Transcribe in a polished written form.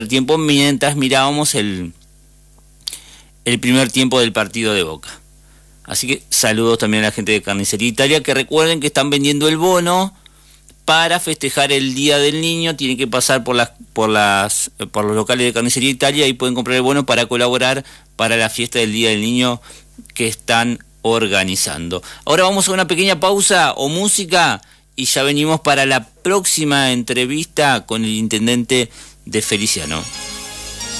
tiempo mientras mirábamos el primer tiempo del partido de Boca. Así que saludos también a la gente de Carnicería Italia, que recuerden que están vendiendo el bono para festejar el Día del Niño. Tienen que pasar por los locales de Carnicería Italia y pueden comprar el bono para colaborar para la fiesta del Día del Niño que están organizando. Ahora vamos a una pequeña pausa o música y ya venimos para la próxima entrevista con el intendente de Feliciano.